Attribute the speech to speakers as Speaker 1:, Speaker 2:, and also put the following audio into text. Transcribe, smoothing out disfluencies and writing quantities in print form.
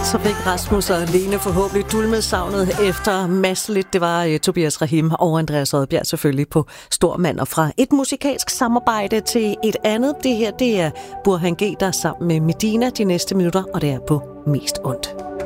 Speaker 1: Så fik Rasmus og Lene forhåbentlig dulmet savnet efter Masselit. Det var Tobias Rahim og Andreas Odbjerg selvfølgelig på Stormand. Og fra et musikalsk samarbejde til et andet. Det her, det er Burhan G, der er sammen med Medina de næste minutter, og det er på Mest Ondt.